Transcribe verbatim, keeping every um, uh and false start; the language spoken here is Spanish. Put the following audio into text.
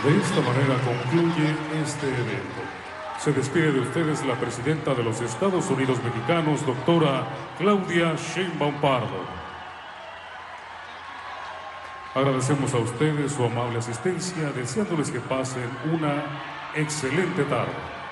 De esta manera concluye este evento. Se despide de ustedes la presidenta de los Estados Unidos Mexicanos, doctora Claudia Sheinbaum Pardo. Agradecemos a ustedes su amable asistencia, deseándoles que pasen una excelente tarde.